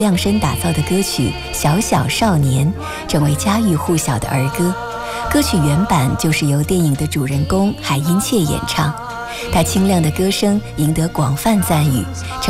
量身打造的歌曲《小小少年》成为家喻户晓的儿歌。歌曲原版就是由电影的主人公海因切演唱，他清亮的歌声赢得广泛赞誉，